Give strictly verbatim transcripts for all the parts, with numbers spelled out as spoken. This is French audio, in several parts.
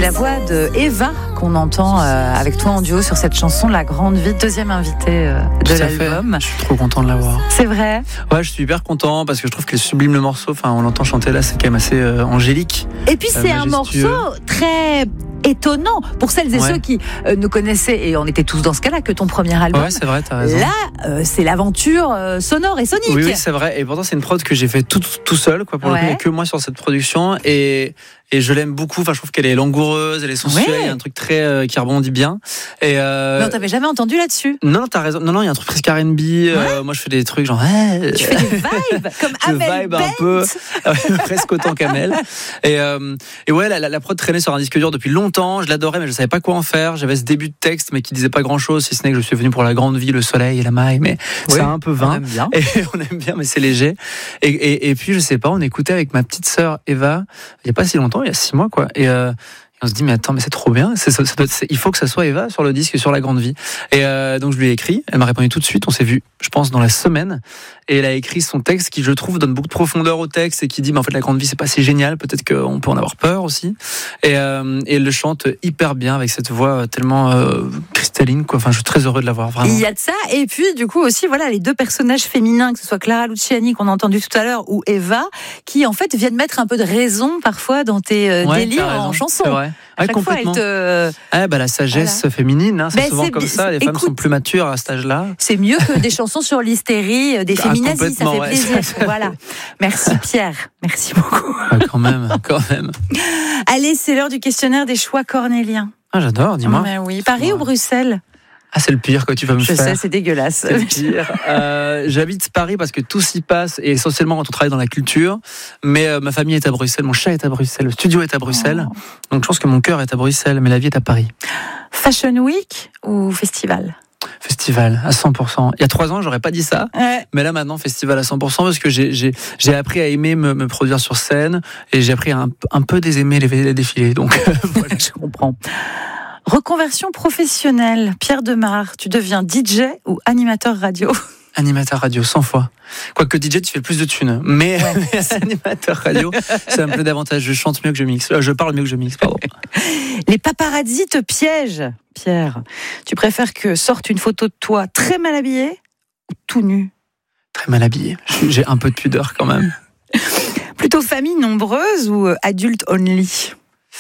la voix de Eva qu'on entend euh, avec toi en duo sur cette chanson La Grande Vie, deuxième invitée euh, de l'album. Je suis trop content de l'avoir. C'est vrai? Ouais, je suis hyper content parce que je trouve qu'il est sublime le morceau. Enfin, on l'entend chanter là, c'est quand même assez euh, angélique. Et puis c'est euh, un morceau très étonnant pour celles et ouais. ceux qui euh, nous connaissaient, et on était tous dans ce cas-là, que ton premier album. Ouais, c'est vrai, t'as raison. Là, euh, c'est l'aventure euh, sonore et sonique. Oui, oui, c'est vrai. Et pourtant, c'est une prod que j'ai fait tout, tout seul, quoi, pour ouais. le coup, il n'y a que moi sur cette production. Et, et je l'aime beaucoup. Enfin, je trouve qu'elle est langoureuse, elle est sensuelle, ouais. il y a un truc très euh, qui rebondit bien. Et euh... Mais on t'avait jamais entendu là-dessus. Non, non, t'as raison. Non, non, il y a un truc presque R and B. Ouais. Euh, moi, je fais des trucs genre. Hey, tu fais des vibes comme je Amel vibe Bent. un peu, presque autant qu'Amel. Et, euh, et ouais, la, la, la prod traînait sur un disque dur depuis longtemps. Je l'adorais, mais je savais pas quoi en faire. J'avais ce début de texte, mais qui disait pas grand-chose, si ce n'est que je suis venu pour la grande vie, le soleil et la maille. Mais oui, c'est un peu vain. On aime bien. Et on aime bien, mais c'est léger. Et, et, et puis, je sais pas, on écoutait avec ma petite sœur Eva, il y a pas si longtemps, il y a six mois, quoi. Et euh, on se dit, mais attends, mais c'est trop bien. C'est, ça, ça doit, c'est, il faut que ça soit Eva sur le disque, sur la grande vie. Et euh, donc je lui ai écrit. Elle m'a répondu tout de suite. On s'est vu, je pense, dans la semaine. Et elle a écrit son texte qui, je trouve, donne beaucoup de profondeur au texte et qui dit, mais en fait, la grande vie, c'est pas si génial. Peut-être qu'on peut en avoir peur aussi. Et, euh, et elle le chante hyper bien avec cette voix tellement euh, cristalline, quoi. Enfin, je suis très heureux de l'avoir, vraiment. Il y a de ça. Et puis, du coup, aussi, voilà, les deux personnages féminins, que ce soit Clara Luciani, qu'on a entendu tout à l'heure, ou Eva, qui, en fait, viennent mettre un peu de raison, parfois, dans tes euh, ouais, délires en chanson. C'est vrai. À ouais, chaque fois, elle te... ah, bah, la sagesse voilà. féminine, hein, c'est ben, souvent c'est... comme ça. Les Écoute, femmes sont plus matures à cet âge-là. C'est mieux que des chansons sur l'hystérie, des féminazis, ah, ça fait ouais, plaisir. ça, ça... Voilà. Merci Pierre, merci beaucoup. Ah, quand même, quand même. Allez, c'est l'heure du questionnaire des choix cornéliens. Ah, j'adore, dis-moi. Ben oui, Paris ouais. ou Bruxelles? Ah, c'est le pire que tu vas me je faire. Je sais, c'est dégueulasse. C'est le pire. euh, j'habite Paris parce que tout s'y passe, et essentiellement quand on travaille dans la culture. Mais euh, ma famille est à Bruxelles, mon chat est à Bruxelles, le studio est à Bruxelles. Oh. Donc je pense que mon cœur est à Bruxelles, mais la vie est à Paris. Fashion Week ou festival? Festival, à cent pour cent. Il y a trois ans, j'aurais pas dit ça. Ouais. Mais là, maintenant, festival à cent pour cent parce que j'ai, j'ai, j'ai appris à aimer me, me produire sur scène et j'ai appris à un, un peu désaimer les, les défilés. Donc, voilà. Je comprends. Reconversion professionnelle. Pierre Demar, tu deviens D J ou animateur radio? Animateur radio, cent fois. Quoique D J, tu fais plus de thunes. Mais ouais. Animateur radio, ça me plaît davantage. Je chante mieux que je mixe. Je parle mieux que je mixe, pardon. Les paparazzis te piègent, Pierre. Tu préfères que sorte une photo de toi très mal habillé ou tout nu? Très mal habillé. J'ai un peu de pudeur quand même. Plutôt famille nombreuse ou adulte only?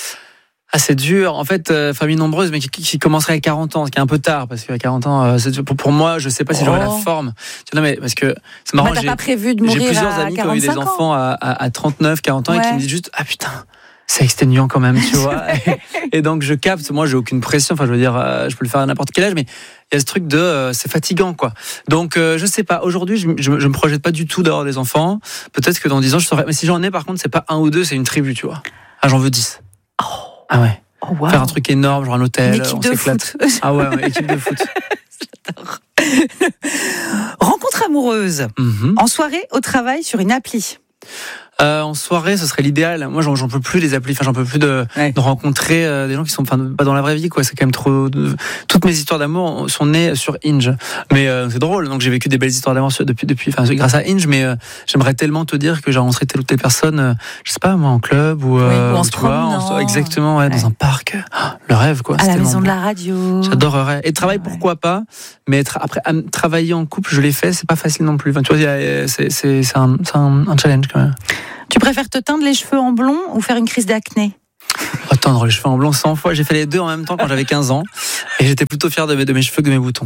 Ah, c'est dur. En fait, euh, famille nombreuse, mais qui, qui commencerait à quarante ans, ce qui est un peu tard, parce qu'à quarante ans, euh, c'est, pour, pour moi, je sais pas si j'aurais oh. la forme. Non, mais parce que c'est marrant. Bah, t'as j'ai, pas prévu de mourir j'ai plusieurs à amis qui ont eu des ans. enfants à, à, à trente-neuf, quarante ans ouais. et qui me disent juste, ah putain, c'est exténuant quand même, tu vois. et, et donc, je capte. Moi, j'ai aucune pression. Enfin, je veux dire, euh, je peux le faire à n'importe quel âge, mais il y a ce truc de, euh, c'est fatigant, quoi. Donc, euh, je sais pas. Aujourd'hui, je, je, je me projette pas du tout d'avoir des enfants. Peut-être que dans dix ans, je saurais. Mais si j'en ai, par contre, c'est pas un ou deux, c'est une tribu, tu vois. Ah, j'en veux dix. Oh. Ah ouais. Oh, wow. Faire un truc énorme, genre un hôtel, une équipe on de s'éclate. Foot. Ah ouais, ouais, équipe de foot. J'adore. Rencontre amoureuse. Mm-hmm. En soirée, au travail, sur une appli. Euh, en soirée, ce serait l'idéal. Moi, j'en, j'en peux plus des applis. Enfin, j'en peux plus de, ouais. de rencontrer euh, des gens qui sont, enfin, pas dans la vraie vie, quoi. C'est quand même trop. De... Toutes mes histoires d'amour sont nées sur Hinge, mais euh, c'est drôle. Donc, j'ai vécu des belles histoires d'amour depuis, depuis, enfin, grâce à Hinge. Mais euh, j'aimerais tellement te dire que j'ai rencontré telle ou telle personne, euh, je sais pas, moi, en club ou, euh, oui, ou en se promenant. Exactement, ouais, ouais. Dans un parc. Oh, le rêve, quoi. À c'est la maison bon. de la radio. J'adorerais. Et travail, ouais. pourquoi pas. Mais être, après, travailler en couple, je l'ai fait. C'est pas facile non plus. Enfin, tu vois, c'est, c'est, c'est, un, c'est un, un challenge quand même. Tu préfères te teindre les cheveux en blond ou faire une crise d'acné? Oh, teindre les cheveux en blond cent fois. J'ai fait les deux en même temps quand j'avais quinze ans. Et j'étais plutôt fier de mes, de mes cheveux que de mes boutons.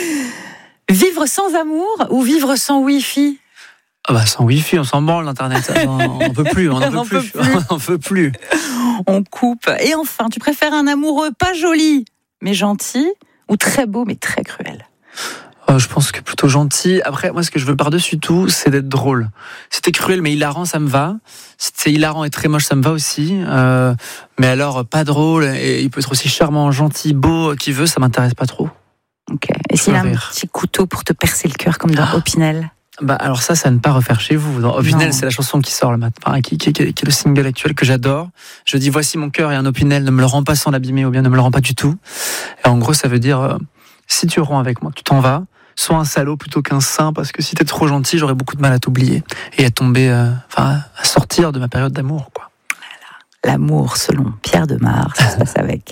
Vivre sans amour ou vivre sans Wi-Fi? Ah bah sans Wi-Fi, on s'en branle l'internet. On n'en peut plus, on n'en peut plus. On n'en peut plus. On coupe. Et enfin, tu préfères un amoureux pas joli mais gentil ou très beau mais très cruel? Euh, je pense que plutôt gentil. Après, moi, ce que je veux par-dessus tout, c'est d'être drôle. C'était cruel, mais hilarant, ça me va. C'était hilarant et très moche, ça me va aussi. Euh, mais alors, pas drôle, et il peut être aussi charmant, gentil, beau, qui veut, ça m'intéresse pas trop. Ok. Et s'il a un petit couteau pour te percer le cœur, comme dans ah. Opinel? Bah alors ça, ça ne pas refaire chez vous. Dans Opinel, c'est la chanson qui sort le matin, enfin, qui, qui, qui, qui est le single actuel que j'adore. Je dis voici mon cœur et un Opinel, ne me le rends pas sans l'abîmer, ou bien ne me le rends pas du tout. Et en gros, ça veut dire euh, si tu romps avec moi, tu t'en vas. Sois un salaud plutôt qu'un saint, parce que si t'es trop gentil, j'aurais beaucoup de mal à t'oublier et à tomber, euh, enfin, à sortir de ma période d'amour, quoi. L'amour selon Pierre Demar, ça se passe avec